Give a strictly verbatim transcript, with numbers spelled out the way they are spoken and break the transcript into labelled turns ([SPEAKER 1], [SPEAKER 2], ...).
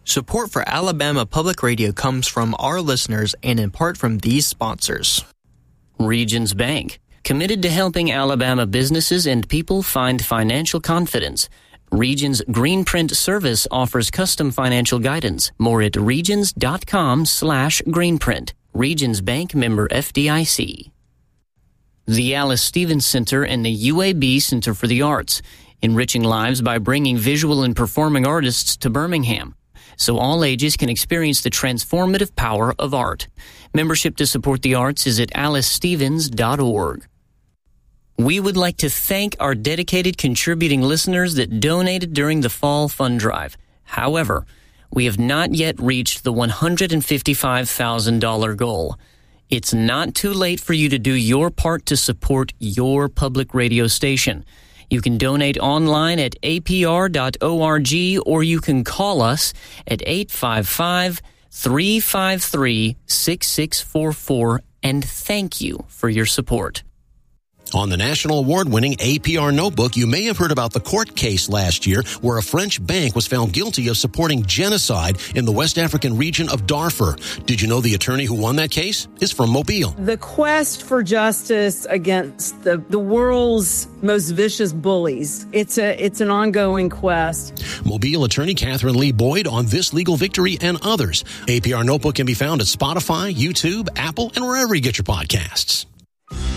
[SPEAKER 1] Support for Alabama Public Radio comes from our listeners and in part from these sponsors.
[SPEAKER 2] Regions Bank, committed to helping Alabama businesses and people find financial confidence. Regions Greenprint service offers custom financial guidance. More at regions.com slash greenprint. Regions Bank, member F D I C. The Alice Stevens Center and the U A B Center for the Arts, enriching lives by bringing visual and performing artists to Birmingham, so all ages can experience the transformative power of art. Membership to support the arts is at alice stevens dot org. We would like to thank our dedicated contributing listeners that donated during the fall fund drive. However, we have not yet reached the one hundred fifty-five thousand dollars goal. It's not too late for you to do your part to support your public radio station. You can donate online at a p r dot org or you can call us at eight five five, three five three, six six four four, and thank you for your support.
[SPEAKER 3] On the national award-winning A P R Notebook, you may have heard about the court case last year where a French bank was found guilty of supporting genocide in the West African region of Darfur. Did you know the attorney who won that case is from Mobile?
[SPEAKER 4] The quest for justice against the, the world's most vicious bullies. It's a it's an ongoing quest.
[SPEAKER 3] Mobile attorney Catherine Lee Boyd on this legal victory and others. A P R Notebook can be found at Spotify, YouTube, Apple, and wherever you get your podcasts.